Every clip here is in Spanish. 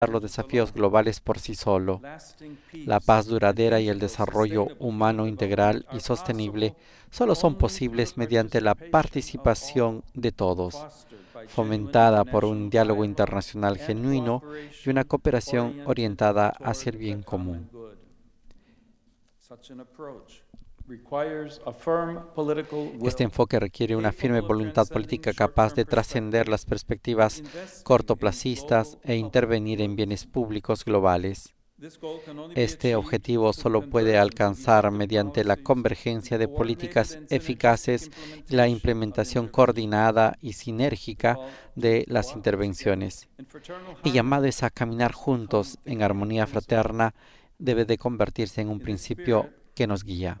los desafíos globales por sí solo. La paz duradera y el desarrollo humano integral y sostenible solo son posibles mediante la participación de todos, fomentada por un diálogo internacional genuino y una cooperación orientada hacia el bien común. Este enfoque requiere una firme voluntad política capaz de trascender las perspectivas cortoplacistas e intervenir en bienes públicos globales. Este objetivo solo puede alcanzar mediante la convergencia de políticas eficaces y la implementación coordinada y sinérgica de las intervenciones. El llamado es a caminar juntos en armonía fraterna debe de convertirse en un principio que nos guía.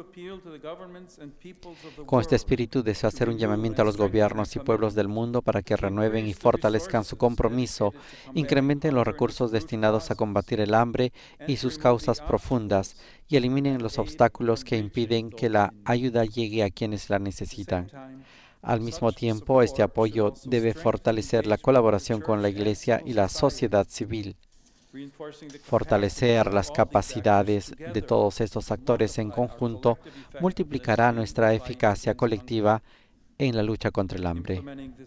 Con este espíritu deseo hacer un llamamiento a los gobiernos y pueblos del mundo para que renueven y fortalezcan su compromiso, incrementen los recursos destinados a combatir el hambre y sus causas profundas y eliminen los obstáculos que impiden que la ayuda llegue a quienes la necesitan. Al mismo tiempo, este apoyo debe fortalecer la colaboración con la Iglesia y la sociedad civil. Fortalecer las capacidades de todos estos actores en conjunto multiplicará nuestra eficacia colectiva en la lucha contra el hambre.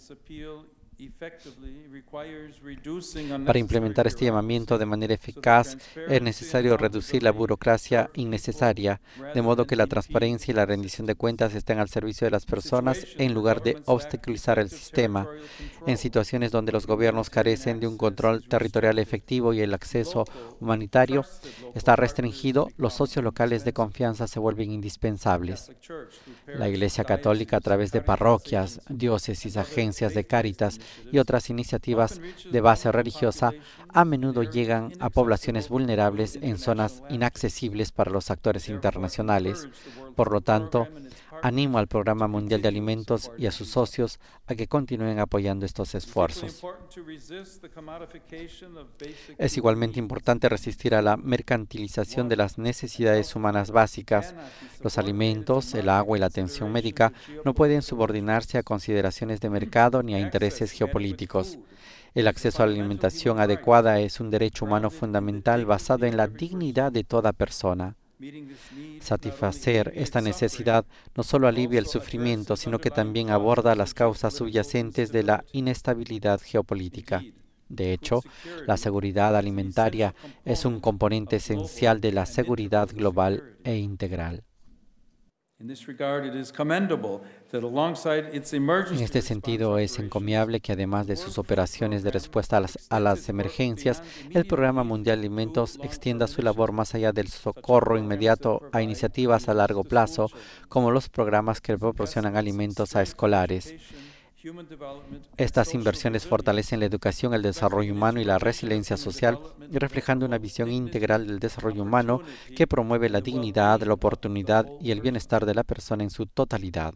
Para implementar este llamamiento de manera eficaz es necesario reducir la burocracia innecesaria, de modo que la transparencia y la rendición de cuentas estén al servicio de las personas en lugar de obstaculizar el sistema. En situaciones donde los gobiernos carecen de un control territorial efectivo y el acceso humanitario está restringido, los socios locales de confianza se vuelven indispensables. La Iglesia Católica, a través de parroquias, diócesis, agencias de Cáritas y otras iniciativas de base religiosa, a menudo llegan a poblaciones vulnerables en zonas inaccesibles para los actores internacionales. Por lo tanto, animo al Programa Mundial de Alimentos y a sus socios a que continúen apoyando estos esfuerzos. Es igualmente importante resistir a la mercantilización de las necesidades humanas básicas. Los alimentos, el agua y la atención médica no pueden subordinarse a consideraciones de mercado ni a intereses geopolíticos. El acceso a la alimentación adecuada es un derecho humano fundamental basado en la dignidad de toda persona. Satisfacer esta necesidad no solo alivia el sufrimiento, sino que también aborda las causas subyacentes de la inestabilidad geopolítica. De hecho, la seguridad alimentaria es un componente esencial de la seguridad global e integral. En este sentido, es encomiable que además de sus operaciones de respuesta a las emergencias, el Programa Mundial de Alimentos extienda su labor más allá del socorro inmediato a iniciativas a largo plazo, como los programas que proporcionan alimentos a escolares. Estas inversiones fortalecen la educación, el desarrollo humano y la resiliencia social, reflejando una visión integral del desarrollo humano que promueve la dignidad, la oportunidad y el bienestar de la persona en su totalidad.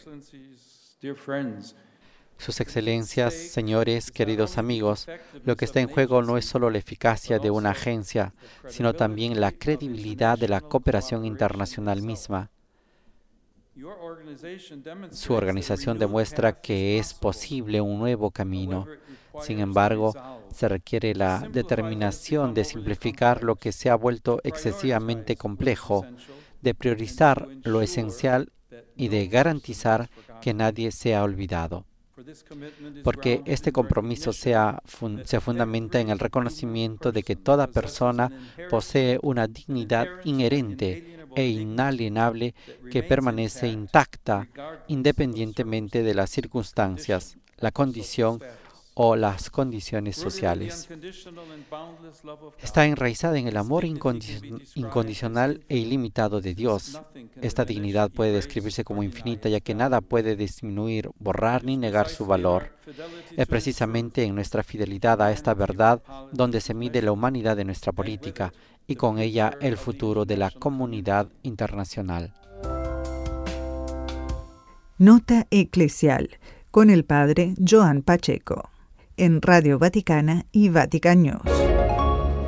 Sus excelencias, señores, queridos amigos, lo que está en juego no es solo la eficacia de una agencia, sino también la credibilidad de la cooperación internacional misma. Su organización demuestra que es posible un nuevo camino. Sin embargo, se requiere la determinación de simplificar lo que se ha vuelto excesivamente complejo, de priorizar lo esencial y de garantizar que nadie sea olvidado. Porque este compromiso se fundamenta en el reconocimiento de que toda persona posee una dignidad inherente e inalienable que permanece intacta independientemente de las circunstancias, la condición o las condiciones sociales. Está enraizada en el amor incondicional e ilimitado de Dios. Esta dignidad puede describirse como infinita, ya que nada puede disminuir, borrar ni negar su valor. Es precisamente en nuestra fidelidad a esta verdad donde se mide la humanidad de nuestra política y con ella el futuro de la comunidad internacional. Nota Eclesial con el padre Joan Pacheco en Radio Vaticana y Vatican News.